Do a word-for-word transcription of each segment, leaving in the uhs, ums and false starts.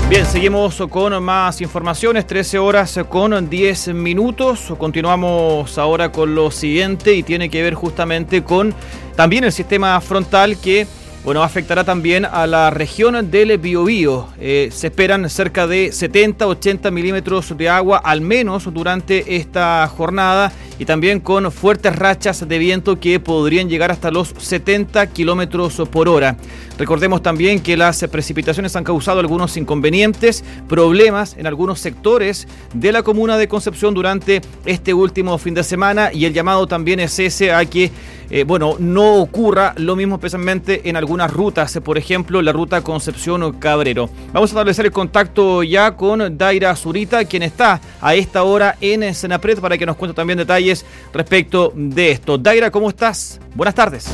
Bien, seguimos con más informaciones, trece horas con diez minutos. Continuamos ahora con lo siguiente y tiene que ver justamente con también el sistema frontal que, bueno, afectará también a la región del Biobío. Eh, se esperan cerca de setenta, ochenta milímetros de agua al menos durante esta jornada y también con fuertes rachas de viento que podrían llegar hasta los setenta kilómetros por hora. Recordemos también que las precipitaciones han causado algunos inconvenientes, problemas en algunos sectores de la comuna de Concepción durante este último fin de semana y el llamado también es ese a que eh, bueno, no ocurra lo mismo especialmente en algunas rutas, por ejemplo la ruta Concepción-Cabrero. Vamos a establecer el contacto ya con Daira Zurita, quien está a esta hora en Senapred para que nos cuente también detalles respecto de esto. Daira, ¿cómo estás? Buenas tardes.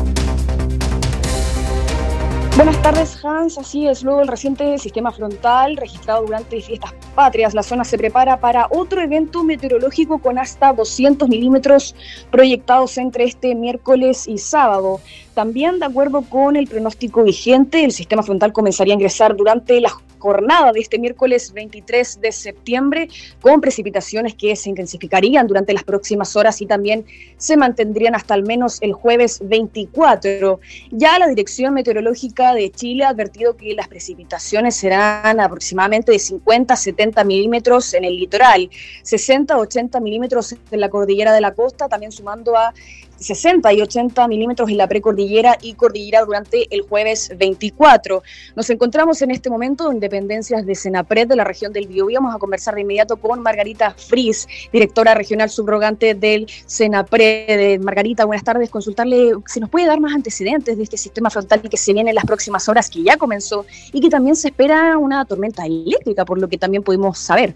Buenas tardes, Hans. Así es, luego del reciente sistema frontal registrado durante fiestas patrias, la zona se prepara para otro evento meteorológico con hasta doscientos milímetros proyectados entre este miércoles y sábado. También, de acuerdo con el pronóstico vigente, el sistema frontal comenzaría a ingresar durante la jornada de este miércoles veintitrés de septiembre con precipitaciones que se intensificarían durante las próximas horas y también se mantendrían hasta al menos el jueves veinticuatro. Ya la Dirección Meteorológica de Chile ha advertido que las precipitaciones serán aproximadamente de cincuenta a setenta milímetros en el litoral, sesenta a ochenta milímetros en la cordillera de la costa, también sumando a sesenta y ochenta milímetros en la precordillera y cordillera durante el jueves veinticuatro. Nos encontramos en este momento en dependencias de Senapred de la región del Biobío. Vamos a conversar de inmediato con Margarita Fris, directora regional subrogante del Senapred. Margarita, buenas tardes. Consultarle si nos puede dar más antecedentes de este sistema frontal que se viene en las próximas horas, que ya comenzó y que también se espera una tormenta eléctrica, por lo que también pudimos saber.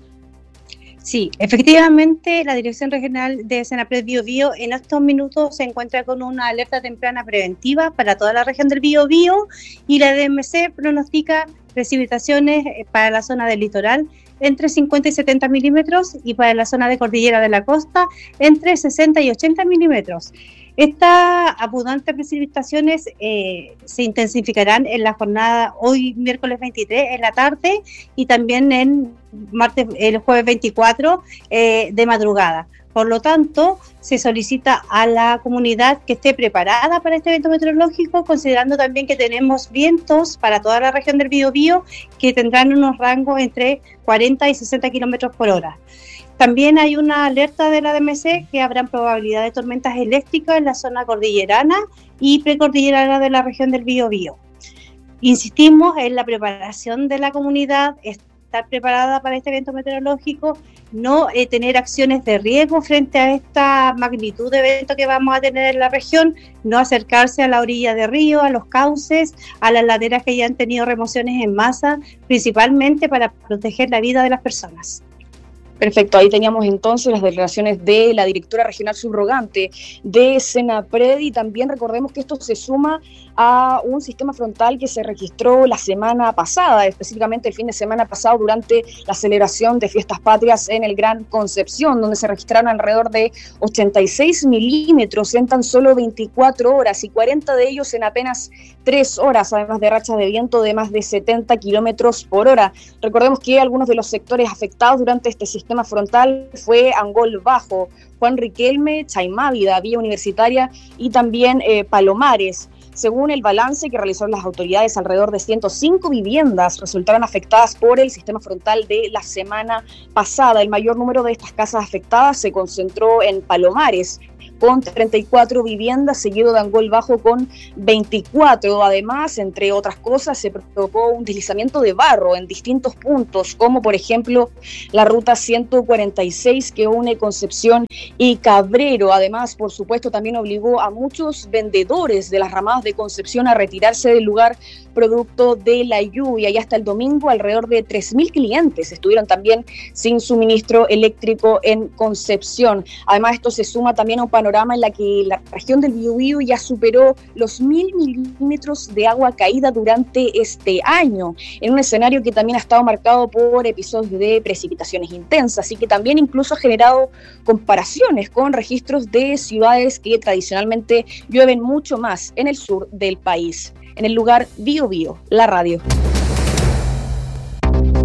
Sí, efectivamente, la Dirección Regional de Senapred Biobío en estos minutos se encuentra con una alerta temprana preventiva para toda la región del Biobío y la D M C pronostica precipitaciones para la zona del litoral entre cincuenta y setenta milímetros y para la zona de cordillera de la costa entre sesenta y ochenta milímetros. Estas abundantes precipitaciones eh, se intensificarán en la jornada hoy miércoles veintitrés en la tarde y también en martes, el jueves veinticuatro eh, de madrugada. Por lo tanto, se solicita a la comunidad que esté preparada para este evento meteorológico, considerando también que tenemos vientos para toda la región del Biobío que tendrán unos rangos entre cuarenta y sesenta kilómetros por hora. También hay una alerta de la D M C que habrán probabilidad de tormentas eléctricas en la zona cordillerana y precordillerana de la región del Biobío. Insistimos en la preparación de la comunidad, estar preparada para este evento meteorológico, no eh, tener acciones de riesgo frente a esta magnitud de evento que vamos a tener en la región, no acercarse a la orilla de río, a los cauces, a las laderas que ya han tenido remociones en masa, principalmente para proteger la vida de las personas. Perfecto, ahí teníamos entonces las declaraciones de la directora regional subrogante de Senapred y también recordemos que esto se suma a un sistema frontal que se registró la semana pasada, específicamente el fin de semana pasado durante la celebración de fiestas patrias en el Gran Concepción, donde se registraron alrededor de ochenta y seis milímetros en tan solo veinticuatro horas y cuarenta de ellos en apenas tres horas, además de rachas de viento de más de setenta kilómetros por hora. Recordemos que algunos de los sectores afectados durante este sistema sistema frontal fue Angol Bajo, Juan Riquelme, Chaimávida, Villa Universitaria y también eh, Palomares. Según el balance que realizaron las autoridades, alrededor de ciento cinco viviendas resultaron afectadas por el sistema frontal de la semana pasada. El mayor número de estas casas afectadas se concentró en Palomares, con treinta y cuatro viviendas, seguido de Angol Bajo con veinticuatro. Además, entre otras cosas, se provocó un deslizamiento de barro en distintos puntos, como por ejemplo la ruta ciento cuarenta y seis que une Concepción y Cabrero. Además, por supuesto, también obligó a muchos vendedores de las ramadas de Concepción a retirarse del lugar producto de la lluvia. Y hasta el domingo, alrededor de tres mil clientes estuvieron también sin suministro eléctrico en Concepción. Además, esto se suma también a un panorama en la que la región del Biobío ya superó los mil milímetros de agua caída durante este año, en un escenario que también ha estado marcado por episodios de precipitaciones intensas y que también incluso ha generado comparaciones con registros de ciudades que tradicionalmente llueven mucho más en el sur del país. En el lugar Biobío, la radio.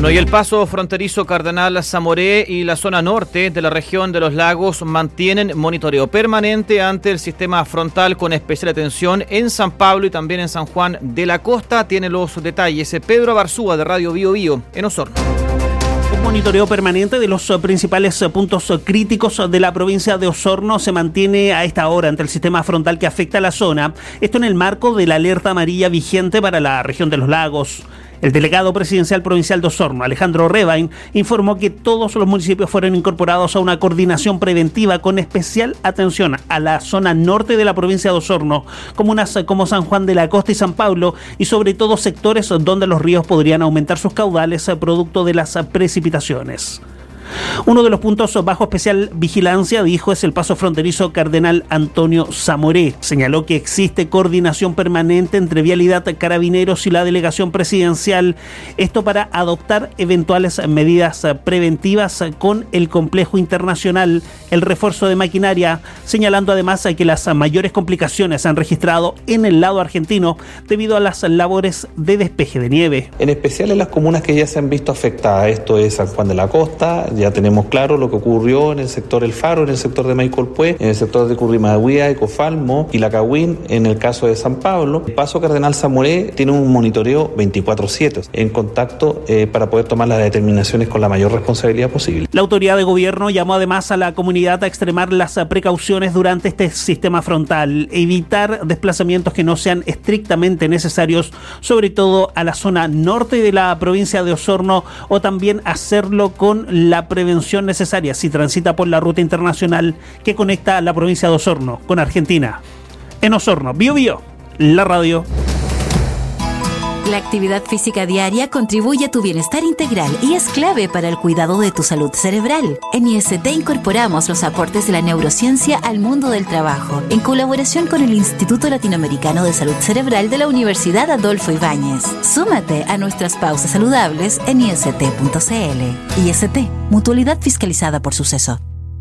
Bueno, y el paso fronterizo Cardenal Zamoré y la zona norte de la región de los lagos mantienen monitoreo permanente ante el sistema frontal con especial atención en San Pablo y también en San Juan de la Costa. Tiene los detalles Pedro Barzúa de Radio Bio Bio en Osorno. Un monitoreo permanente de los principales puntos críticos de la provincia de Osorno se mantiene a esta hora ante el sistema frontal que afecta a la zona. Esto en el marco de la alerta amarilla vigente para la región de los lagos. El delegado presidencial provincial de Osorno, Alejandro Rebain, informó que todos los municipios fueron incorporados a una coordinación preventiva con especial atención a la zona norte de la provincia de Osorno, comunas como San Juan de la Costa y San Pablo, y sobre todo sectores donde los ríos podrían aumentar sus caudales producto de las precipitaciones. Uno de los puntos bajo especial vigilancia, dijo, es el paso fronterizo Cardenal Antonio Zamoré. Señaló que existe coordinación permanente entre Vialidad, Carabineros y la delegación presidencial, esto para adoptar eventuales medidas preventivas con el complejo internacional, el refuerzo de maquinaria, señalando además que las mayores complicaciones se han registrado en el lado argentino debido a las labores de despeje de nieve. En especial en las comunas que ya se han visto afectadas, esto es San Juan de la Costa. Ya tenemos claro lo que ocurrió en el sector El Faro, en el sector de Maicolpué, en el sector de Currimahuía, Ecofalmo y Lacahuín, en el caso de San Pablo. El paso Cardenal Zamoré tiene un monitoreo veinticuatro siete en contacto eh, para poder tomar las determinaciones con la mayor responsabilidad posible. La autoridad de gobierno llamó además a la comunidad a extremar las precauciones durante este sistema frontal, evitar desplazamientos que no sean estrictamente necesarios, sobre todo a la zona norte de la provincia de Osorno, o también hacerlo con la prevención necesaria si transita por la ruta internacional que conecta la provincia de Osorno con Argentina. En Osorno, Bio Bio, la radio. La actividad física diaria contribuye a tu bienestar integral y es clave para el cuidado de tu salud cerebral. En I S T incorporamos los aportes de la neurociencia al mundo del trabajo, en colaboración con el Instituto Latinoamericano de Salud Cerebral de la Universidad Adolfo Ibáñez. Súmate a nuestras pausas saludables en I S T punto C L. I S T, mutualidad fiscalizada por Suceso.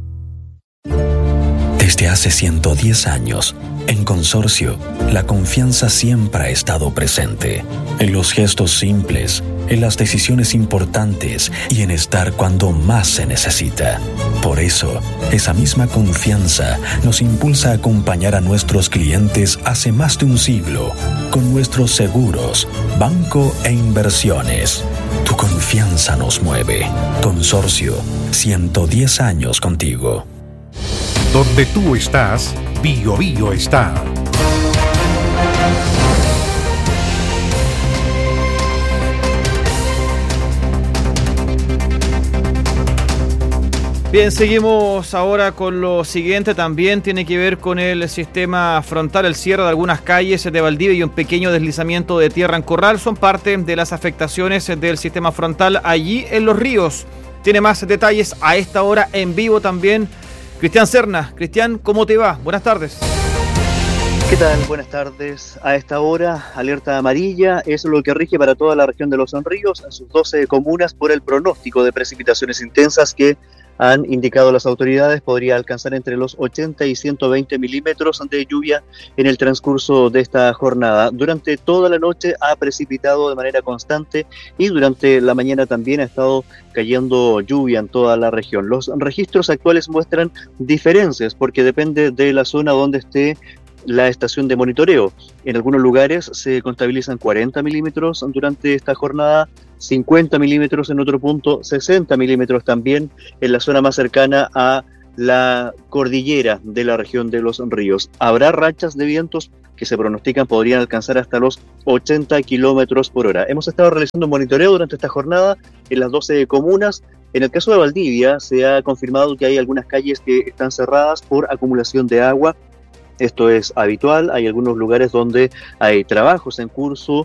Desde hace ciento diez años, en Consorcio, la confianza siempre ha estado presente, en los gestos simples, en las decisiones importantes y en estar cuando más se necesita. Por eso, esa misma confianza nos impulsa a acompañar a nuestros clientes hace más de un siglo, con nuestros seguros, banco e inversiones. Tu confianza nos mueve. Consorcio, ciento diez años contigo. Donde tú estás, Bio Bio está. Bien, seguimos ahora con lo siguiente. También tiene que ver con el sistema frontal. El cierre de algunas calles de Valdivia y un pequeño deslizamiento de tierra en Corral son parte de las afectaciones del sistema frontal allí en Los Ríos. Tiene más detalles a esta hora en vivo también Cristian Serna. Cristian, ¿cómo te va? Buenas tardes. ¿Qué tal? Buenas tardes. A esta hora, alerta amarilla es lo que rige para toda la región de Los Ríos, en sus doce comunas, por el pronóstico de precipitaciones intensas que han indicado las autoridades podría alcanzar entre los ochenta y ciento veinte milímetros de lluvia en el transcurso de esta jornada. Durante toda la noche ha precipitado de manera constante y durante la mañana también ha estado cayendo lluvia en toda la región. Los registros actuales muestran diferencias porque depende de la zona donde esté la estación de monitoreo. En algunos lugares se contabilizan cuarenta milímetros durante esta jornada, cincuenta milímetros en otro punto, sesenta milímetros también en la zona más cercana a la cordillera de la región de Los Ríos. Habrá rachas de vientos que se pronostican podrían alcanzar hasta los ochenta kilómetros por hora. Hemos estado realizando monitoreo durante esta jornada en las doce comunas. En el caso de Valdivia se ha confirmado que hay algunas calles que están cerradas por acumulación de agua. Esto es habitual, hay algunos lugares donde hay trabajos en curso